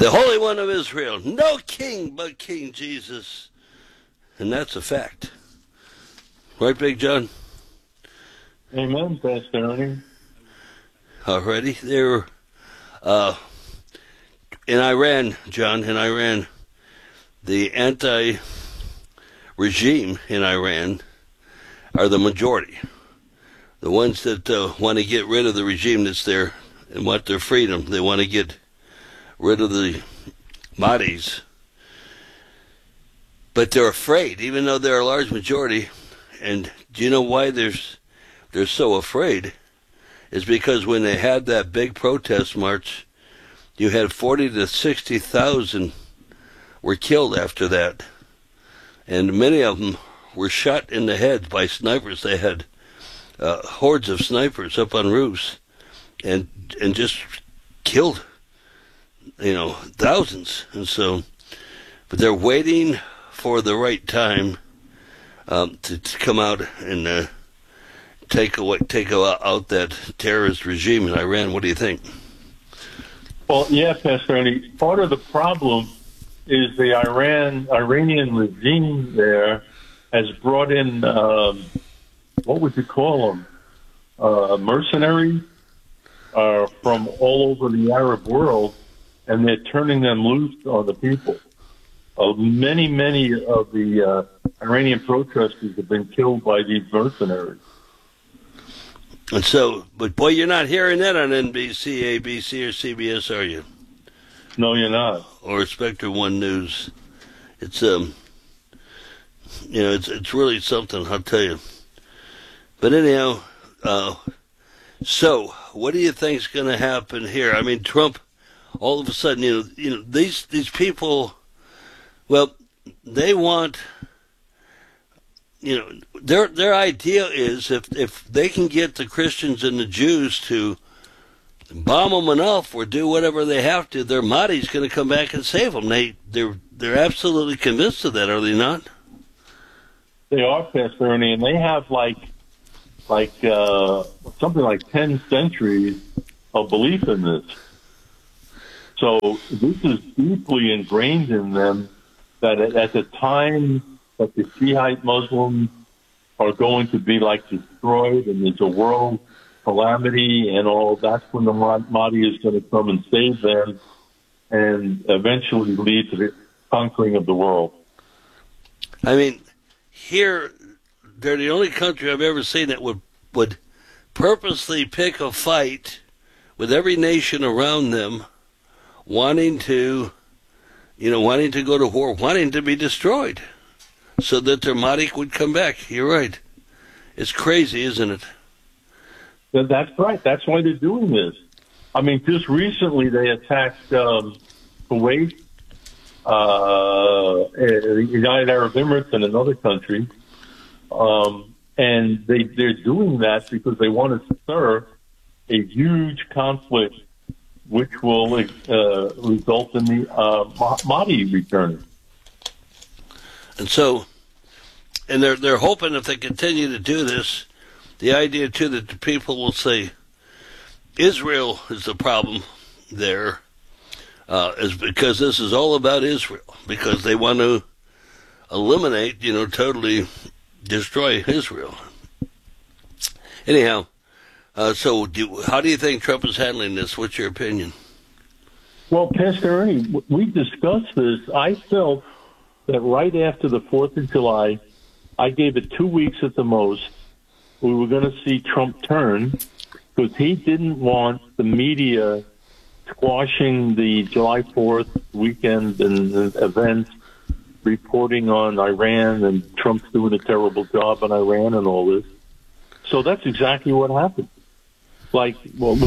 The Holy One of Israel. No king but King Jesus. And that's a fact. Right, Big John? Amen, Pastor Ernie. Already? They were in Iran, John, the anti-regime in Iran are the majority. The ones that want to get rid of the regime that's there and want their freedom, they want to get rid of the Mahdi's. But they're afraid, even though they're a large majority. And do you know why they're so afraid? It's because when they had that big protest march, you had 40 to 60,000 were killed after that. And many of them were shot in the head by snipers. They had hordes of snipers up on roofs and just killed, thousands. And so, but they're waiting for the right time to come out and take out that terrorist regime in Iran. What do you think? Well, yeah, Pastor Ernie, part of the problem is the Iranian regime there has brought in, what would you call them, mercenaries from all over the Arab world, and they're turning them loose on the people. Many of the Iranian protesters have been killed by these mercenaries. And so, but boy, you're not hearing that on NBC, ABC, or CBS, are you? No, you're not. Or Spectrum One News. It's it's really something, I'll tell you. But anyhow, so what do you think's going to happen here? I mean, Trump, all of a sudden, these people, well, they want. Their idea is if they can get the Christians and the Jews to bomb them enough or do whatever they have to, their Mahdi's going to come back and save them. They're absolutely convinced of that, are they not? They are, Pastor Ernie, and they have like something like 10 centuries of belief in this. So this is deeply ingrained in them that at the time that the Shiite Muslims are going to be destroyed and there's a world calamity and all, that's when the Mahdi is going to come and save them and eventually lead to the conquering of the world. I mean, here, they're the only country I've ever seen that would purposely pick a fight with every nation around them wanting to go to war, wanting to be destroyed, so that their Mahdi would come back. You're right. It's crazy, isn't it? That's right. That's why they're doing this. I mean, just recently they attacked Kuwait, the United Arab Emirates, and another country. And they're doing that because they want to stir a huge conflict which will result in the Mahdi returning. And so, and they're hoping if they continue to do this, the idea too that the people will say Israel is the problem there, is because this is all about Israel, because they want to eliminate, totally destroy Israel. Anyhow, so how do you think Trump is handling this? What's your opinion? Well, Pastor Ernie, we discussed this. I felt that right after the 4th of July, I gave it 2 weeks at the most, we were going to see Trump turn because he didn't want the media squashing the July 4th weekend and events, reporting on Iran and Trump's doing a terrible job on Iran and all this. So that's exactly what happened. 5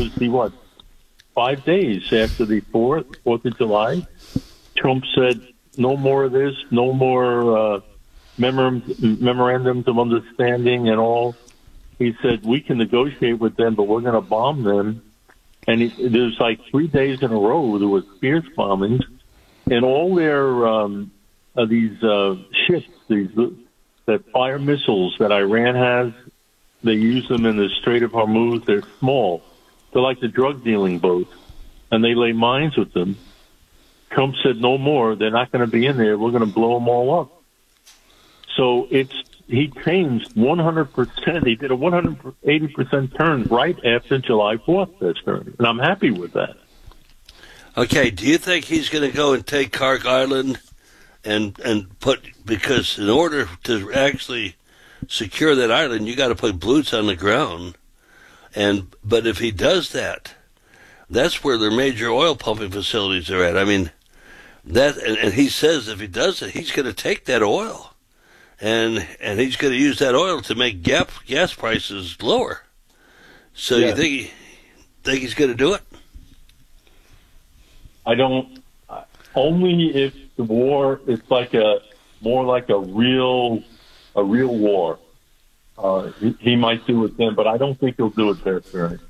days after the 4th of July, Trump said, no more of this, no more memorandums of understanding and all. He said, we can negotiate with them, but we're going to bomb them. And there's 3 days in a row there was fierce bombings. And all their these ships, that fire missiles that Iran has, they use them in the Strait of Hormuz. They're small. They're like the drug dealing boats. And they lay mines with them. Trump said no more. They're not going to be in there. We're going to blow them all up. So he changed 100%. He did a 180% turn right after July 4th, and I'm happy with that. Okay, do you think he's going to go and take Clark Island and because in order to actually secure that island, you got to put boots on the ground. But if he does that, that's where their major oil pumping facilities are at. I mean, and he says if he does it, he's going to take that oil, and he's going to use that oil to make gas prices lower. So You think he's going to do it? I don't. Only if the war is more like a real war. He might do it then, but I don't think he'll do it there, Bernie.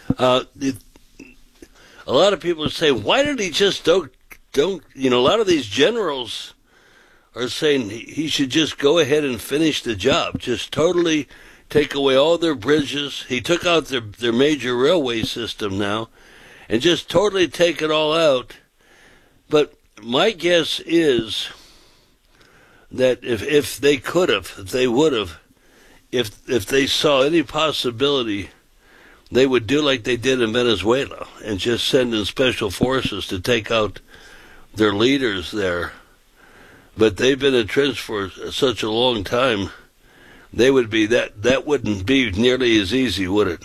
A lot of people say, why did he just don't? A lot of these generals are saying he should just go ahead and finish the job, just totally take away all their bridges. He took out their major railway system now, and just totally take it all out. But my guess is that if they could have, if they would have, if they saw any possibility, they would do like they did in Venezuela and just send in special forces to take out their leaders there. But they've been entrenched for such a long time, they would be that wouldn't be nearly as easy, would it?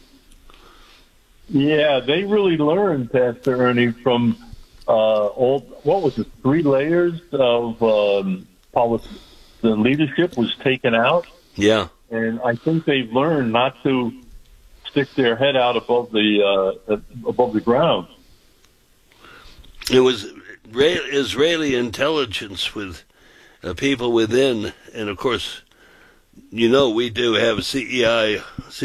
Yeah, they really learned, Pastor Ernie, from the 3 layers of policy. The leadership was taken out. Yeah. And I think they've learned not to stick their head out above the ground. It was Israeli intelligence with people within, and of course, we do have CIA,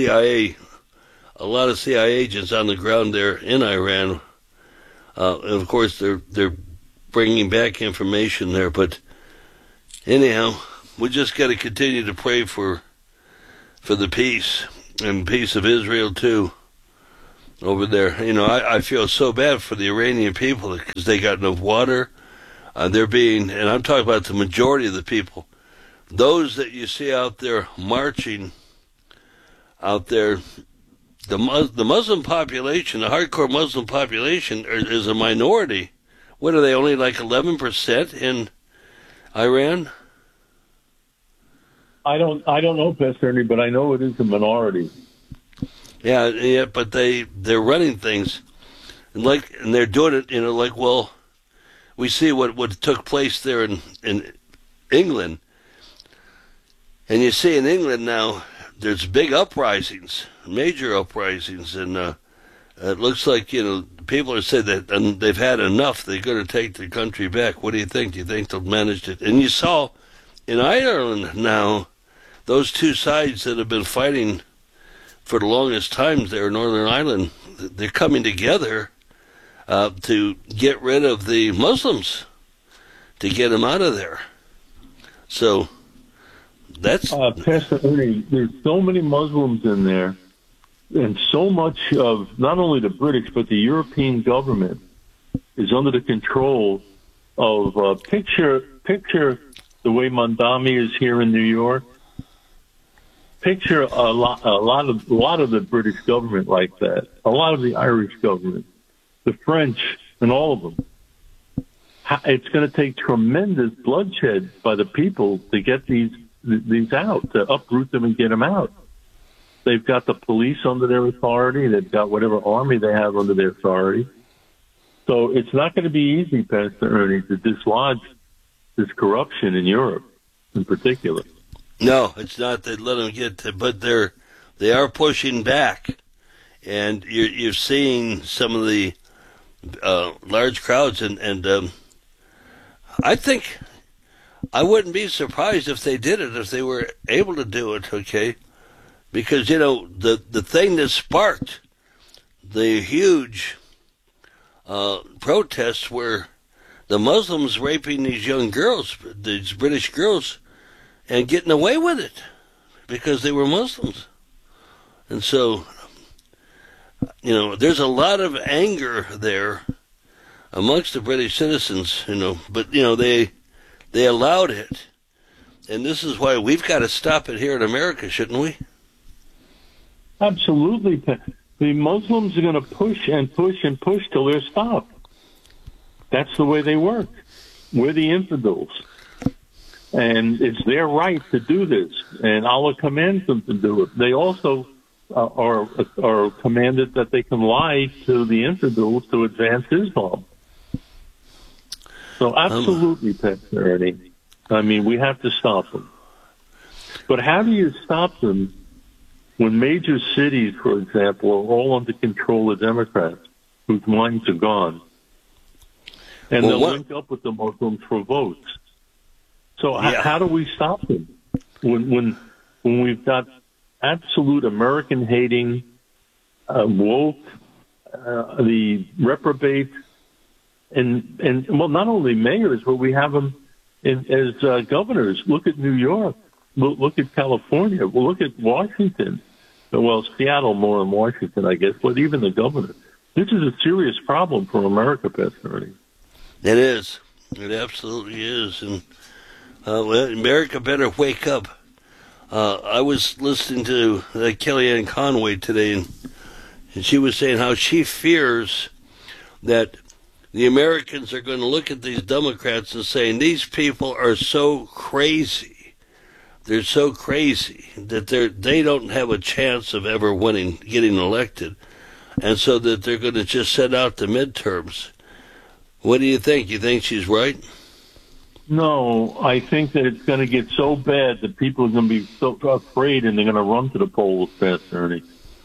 a lot of CIA agents on the ground there in Iran, and of course they're bringing back information there. But anyhow, we just got to continue to pray for the peace and peace of Israel too over there. I feel so bad for the Iranian people because they got no water. And I'm talking about the majority of the people, those that you see out there marching out there. The Muslim population, the hardcore Muslim population, is a minority. What are they, only like 11% in Iran? I don't know, Pastor Ernie, but I know it is a minority. Yeah, but they're running things, and they're doing it, we see what took place there in England, and you see in England now there's big uprisings, major uprisings, and it looks like people are saying that they've had enough. They're going to take the country back. What do you think? Do you think they'll manage it? And you saw in Ireland now, those two sides that have been fighting for the longest time there in Northern Ireland, they're coming together to get rid of the Muslims, to get them out of there. So that's Pastor Ernie, there's so many Muslims in there, and so much of not only the British but the European government is under the control of picture the way Mondami is here in New York. Picture a lot of the British government like that. A lot of the Irish government, the French, and all of them. It's going to take tremendous bloodshed by the people to get these out, to uproot them and get them out. They've got the police under their authority. They've got whatever army they have under their authority. So it's not going to be easy, Pastor Ernie, to dislodge this corruption in Europe in particular. No, it's not. They let them get to, but they are pushing back, and you're seeing some of the large crowds, and I think I wouldn't be surprised if they did it, if they were able to do it. Okay, because the thing that sparked the huge protests were the Muslims raping these young girls, these British girls, and getting away with it because they were Muslims. And so, there's a lot of anger there amongst the British citizens, but they allowed it, and this is why we've got to stop it here in America, shouldn't we? Absolutely. The Muslims are going to push and push and push till they're stopped. That's the way they work. We're the infidels. And it's their right to do this. And Allah commands them to do it. They also are commanded that they can lie to the infidels to advance Islam. So absolutely, Pastor Ernie. I mean, we have to stop them. But how do you stop them when major cities, for example, are all under control of Democrats whose minds are gone? And they'll link up with the Muslims for votes. So how do we stop them when we've got absolute American-hating, woke, the reprobate, and well, not only mayors, but we have them as governors. Look at New York. Look at California. Well, look at Washington. Well, Seattle more than Washington, I guess, but even the governor. This is a serious problem for America, Pastor Ernie. It is. It absolutely is. And America better wake up. I was listening to Kellyanne Conway today, and she was saying how she fears that the Americans are going to look at these Democrats and saying these people are so crazy. They're so crazy that they don't have a chance of ever getting elected, and so that they're going to just set out the midterms. What do you think? You think she's right? No, I think that it's going to get so bad that people are going to be so afraid and they're going to run to the polls, Pastor Ernie.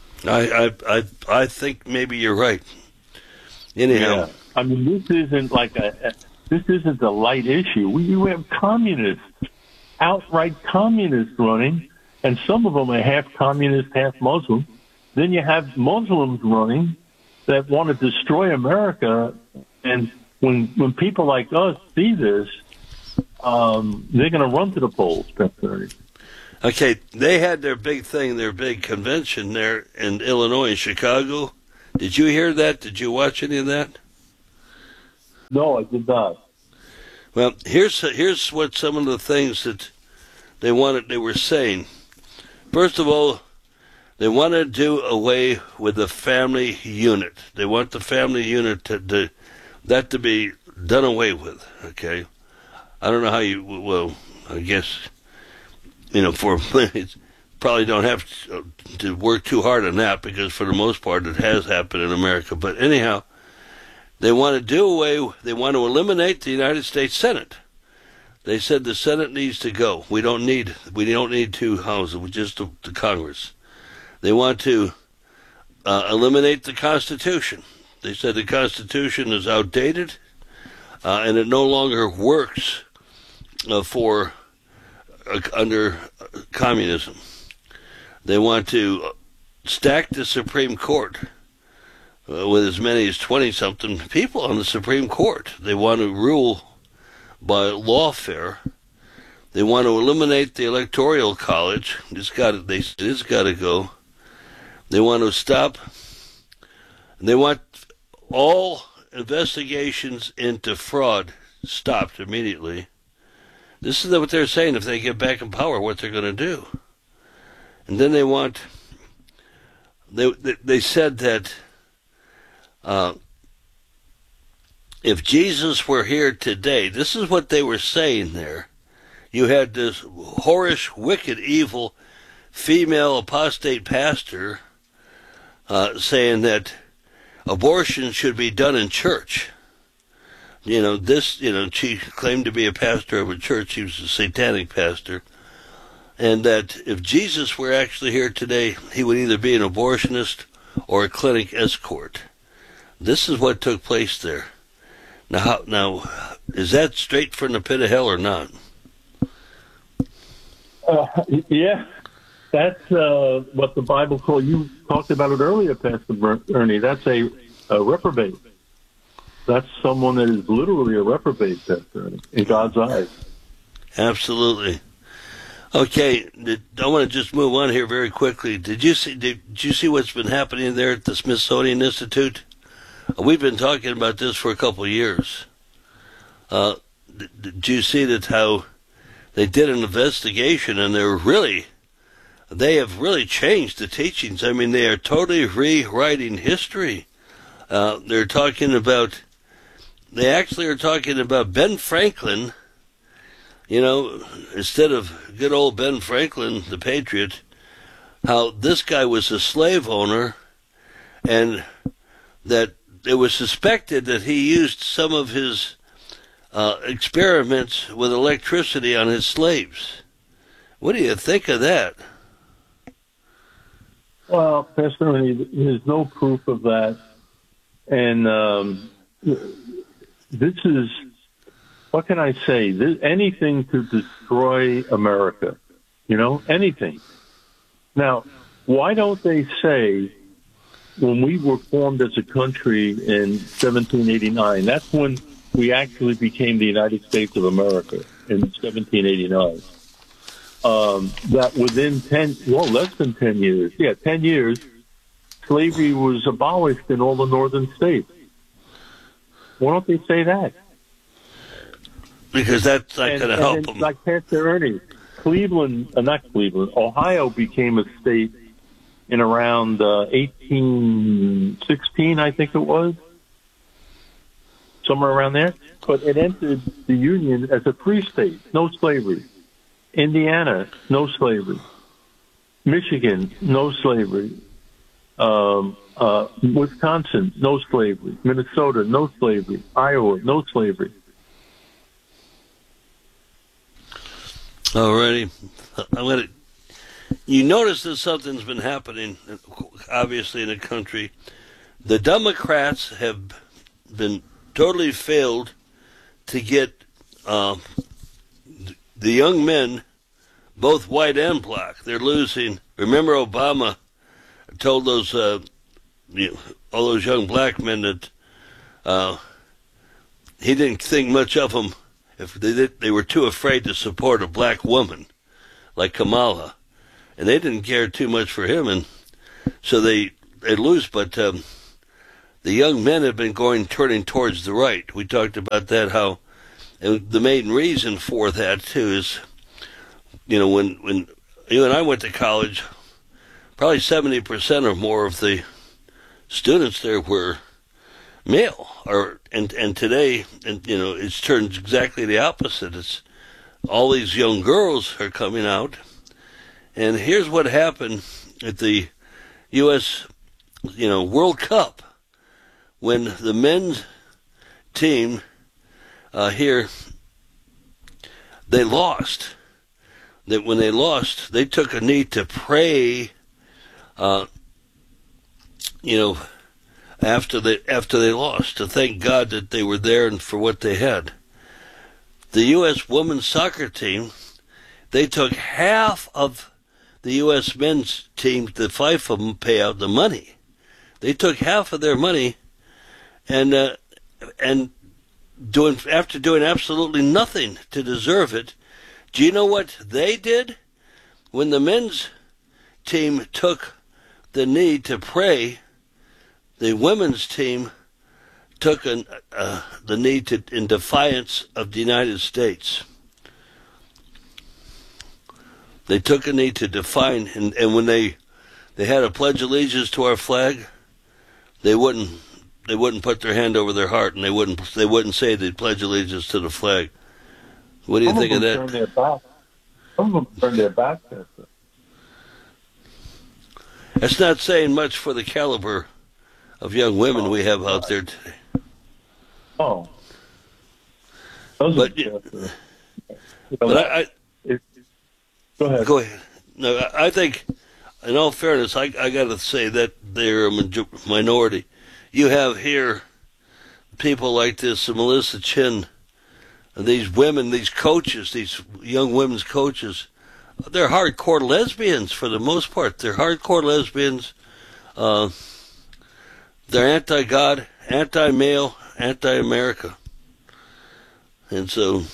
I think maybe you're right. Anyhow, yeah. I mean, this isn't a light issue. You have communists, outright communists running, and some of them are half communist, half Muslim. Then you have Muslims running that want to destroy America, and when people like us see this, they're going to run to the polls, Pastor Ernie. Okay, they had their big thing, their big convention there in Illinois, in Chicago. Did you hear that? Did you watch any of that? No, I did not. Well, here's what some of the things that they were saying. First of all, they want to do away with the family unit. They want the family unit to be done away with. Okay, I don't know how well, I guess for probably don't have to work too hard on that, because for the most part it has happened in America. But anyhow, they want to eliminate the United States Senate. They said the Senate needs to go. We don't need two houses, just the Congress. They want to eliminate the Constitution. They said the Constitution is outdated, and it no longer works under communism. They want to stack the Supreme Court with as many as 20-something people on the Supreme Court. They want to rule by lawfare. They want to eliminate the Electoral College. It's got to go. They want to stop. They want all investigations into fraud stopped immediately. This is what they're saying if they get back in power, what they're going to do. And then they said that if Jesus were here today, this is what they were saying there. You had this whorish, wicked, evil female apostate pastor saying that abortion should be done in church. She claimed to be a pastor of a church. She was a satanic pastor. And that if Jesus were actually here today, he would either be an abortionist or a clinic escort. This is what took place there. Now, is that straight from the pit of hell or not? Yeah, that's what the Bible calls. You talked about it earlier, Pastor Ernie. That's a reprobate. That's someone that is literally a reprobate, Pastor Ernie, in God's eyes. Absolutely. Okay, I want to just move on here very quickly. Did you see what's been happening there at the Smithsonian Institute? We've been talking about this for a couple of years. Did you see that how they did an investigation and they have really changed the teachings. I mean, they are totally rewriting history. They actually are talking about Ben Franklin, instead of good old Ben Franklin, the patriot, how this guy was a slave owner and that it was suspected that he used some of his experiments with electricity on his slaves. What do you think of that? Well, personally, there's no proof of that. And this is, what can I say? Anything to destroy America, anything. Now, why don't they say, when we were formed as a country in 1789, that's when we actually became the United States of America in 1789. That within less than 10 years, 10 years, slavery was abolished in all the northern states. Why don't they say that? Because that's not going to help them. Like Pastor Ernie, Ohio became a state in around 1816, I think it was. Somewhere around there. But it entered the Union as a free state, no slavery. Indiana, no slavery. Michigan, no slavery. Wisconsin, no slavery. Minnesota, no slavery. Iowa, no slavery. Alrighty. You notice that something's been happening, obviously, in the country. The Democrats have been totally failed to get the young men, both white and black. They're losing. Remember, Obama told those all those young black men that he didn't think much of them if they were too afraid to support a black woman like Kamala, and they didn't care too much for him, and so they lose. But the young men have been turning towards the right. We talked about that, how and the main reason for that too is, when you and I went to college, probably 70% or more of the students there were male, and today, it's turned exactly the opposite. It's all these young girls are coming out, and here's what happened at the U.S. World Cup when the men's team here they lost. That when they lost, they took a knee to pray. After they lost, to thank God that they were there and for what they had. The U.S. women's soccer team, they took half of the U.S. men's team, the five of them, pay out the money. They took half of their money, and after doing absolutely nothing to deserve it. Do you know what they did? When the men's team took the knee to pray, the women's team took the knee in defiance of the United States. They took a knee to define, and when they had a pledge allegiance to our flag, they wouldn't put their hand over their heart, and they wouldn't say they pledge allegiance to the flag. What do you think of that? Some of them turned their back. That's not saying much for the caliber of young women we have out there today. Oh. But go ahead. No, I think, in all fairness, I got to say that they're a minority. You have here people like this, Melissa Chin, these women, these coaches, these young women's coaches, they're hardcore lesbians for the most part. They're hardcore lesbians. They're anti-God, anti-male, anti-America. And so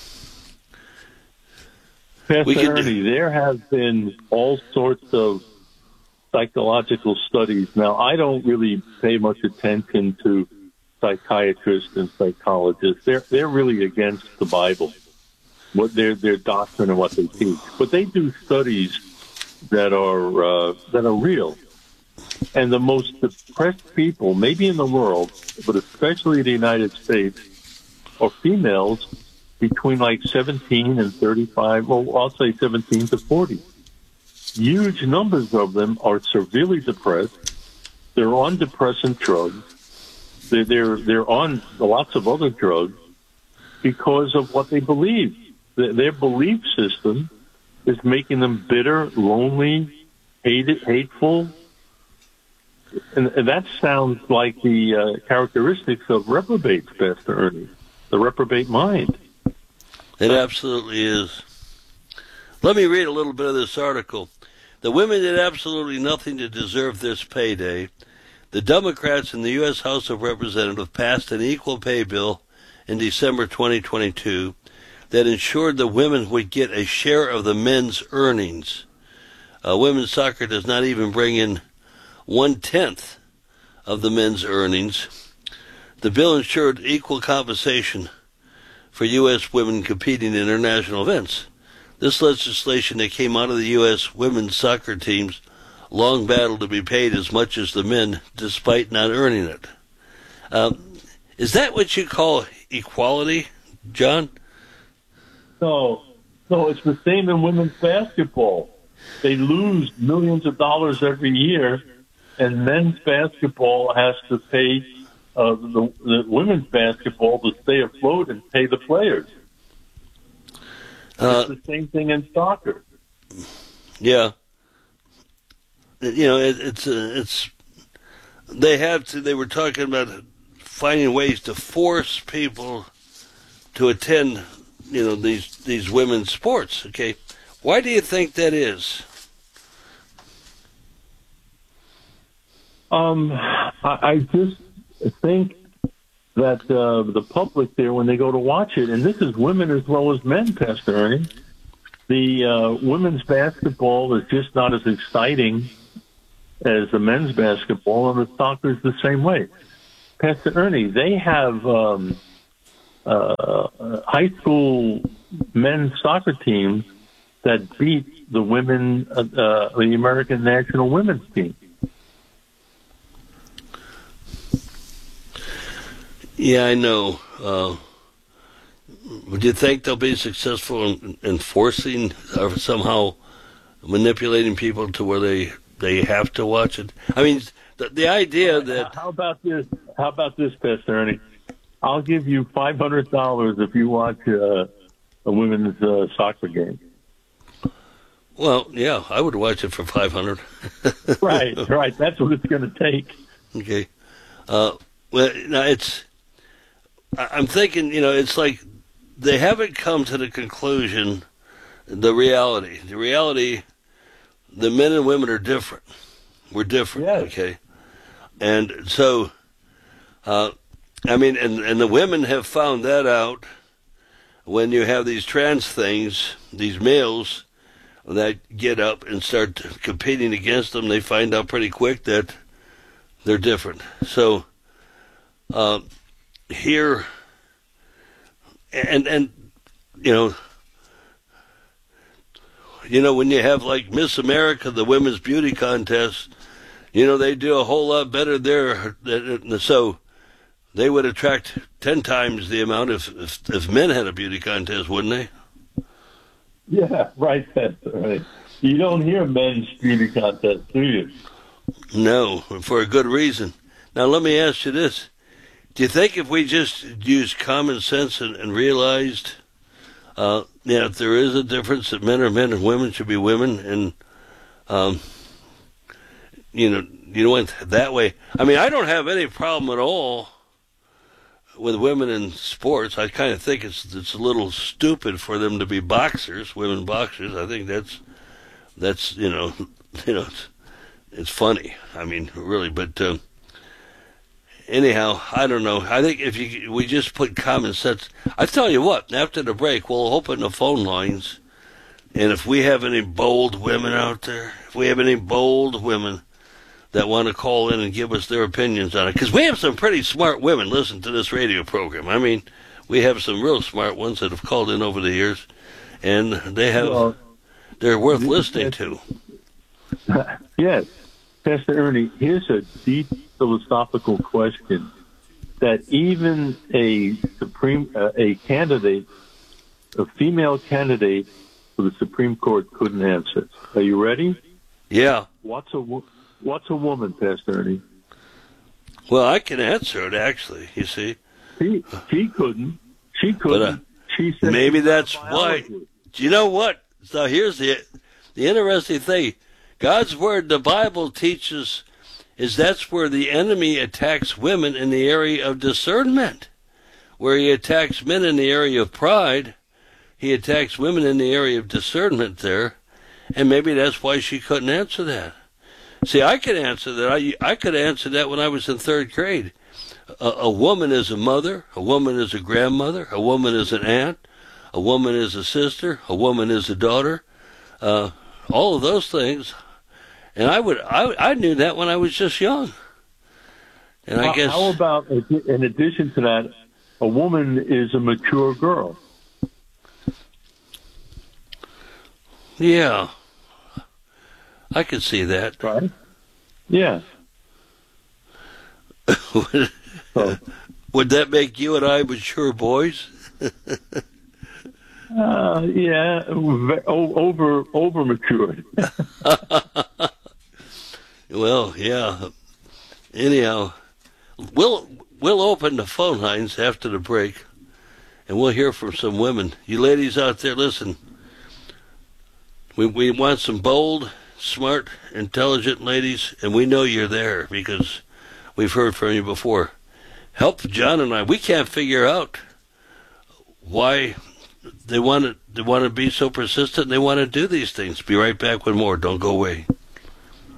there have been all sorts of psychological studies. Now, I don't really pay much attention to psychiatrists and psychologists, they're really against the Bible, what their doctrine and what they teach. But they do studies that are real. And the most depressed people, maybe in the world, but especially in the United States, are females between like 17 and 35. Well, I'll say 17 to 40. Huge numbers of them are severely depressed. They're on depressant drugs. They're on lots of other drugs because of what they believe. Their belief system is making them bitter, lonely, hateful. And that sounds like the characteristics of reprobates, Pastor Ernie, the reprobate mind. It absolutely is. Let me read a little bit of this article. The women did absolutely nothing to deserve this payday. The Democrats in the U.S. House of Representatives passed an equal pay bill in December 2022 that ensured the women would get a share of the men's earnings. Women's soccer does not even bring in 1/10 of the men's earnings. The bill ensured equal compensation for U.S. women competing in international events. This legislation that came out of the U.S. women's soccer teams long battled to be paid as much as the men, despite not earning it. Is that what you call equality, John? No, it's the same in women's basketball. They lose millions of dollars every year, and men's basketball has to pay the women's basketball to stay afloat and pay the players. It's the same thing in soccer. Yeah. You know, it's they were talking about finding ways to force people to attend, you know, these women's sports. Okay. Why do you think that is? I just think that the public there, when they go to watch it, and this is women as well as men, Pastor Ernie, the women's basketball is just not as exciting as the men's basketball, and the soccer is the same way. Pastor Ernie, they have high school men's soccer teams that beat the women, the American national women's team. Yeah, I know. Would you think they'll be successful in forcing or somehow manipulating people to where they have to watch it? I mean, the idea that... How about this, Pastor Ernie? I'll give you $500 if you watch a women's soccer game. Well, yeah, I would watch it for $500. Right. That's what it's going to take. Okay. Well, now I'm thinking, you know, it's like they haven't come to the conclusion, the reality. The reality, the men and women are different. We're different, yes. Okay? And so, I mean, and the women have found that out when you have these trans things, these males that get up and start competing against them, they find out pretty quick that they're different. So, here, and you know, when you have like Miss America, the women's beauty contest, you know, they do a whole lot better there. So they would attract 10 times the amount if men had a beauty contest, wouldn't they? Yeah, right. That's right. You don't hear men's beauty contests, do you? No, for a good reason. Now, let me ask you this. Do you think if we just used common sense and realized, if there is a difference that men are men and women should be women, and, you went that way. I mean, I don't have any problem at all with women in sports. I kind of think it's a little stupid for them to be boxers, women boxers. I think that's it's funny. I mean, really, but anyhow, I don't know. I think if we just put common sense. I tell you what, after the break, we'll open the phone lines, and if we have any bold women out there, if we have any bold women that want to call in and give us their opinions on it. Because we have some pretty smart women listen to this radio program. I mean, we have some real smart ones that have called in over the years, and they're worth listening to. Yes. Pastor Ernie, here's a deep philosophical question that even a female candidate for the Supreme Court couldn't answer. Are you ready? Yeah. What's a woman, Pastor Ernie? Well, I can answer it, actually, you see. She couldn't. She couldn't. She said maybe that's why. Do you know what? So here's the interesting thing. God's Word, the Bible teaches, is that's where the enemy attacks women in the area of discernment. Where he attacks men in the area of pride, he attacks women in the area of discernment there. And maybe that's why she couldn't answer that. See, I could answer that. I could answer that when I was in third grade. A woman is a mother. A woman is a grandmother. A woman is an aunt. A woman is a sister. A woman is a daughter. All of those things. And I knew that when I was just young. And I guess. How about, in addition to that, a woman is a mature girl? Yeah. I could see that. Right? Yeah. Would that make you and I mature boys? Yeah, over matured. Well, yeah. Anyhow, we'll open the phone lines after the break, and we'll hear from some women. You ladies out there, listen. We want some bold, smart, intelligent ladies, and we know you're there because we've heard from you before. Help John and I. We can't figure out why they want to be so persistent. They want to do these things. Be right back with more. Don't go away.